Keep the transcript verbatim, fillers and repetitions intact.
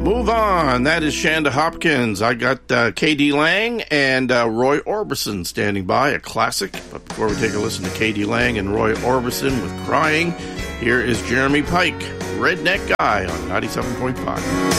Move on. That is Shanda Hopkins. I got uh, K D Lang and uh, Roy Orbison standing by, a classic. But before we take a listen to K D Lang and Roy Orbison with Crying, here is Jeremy Pike, Redneck Guy on ninety-seven point five.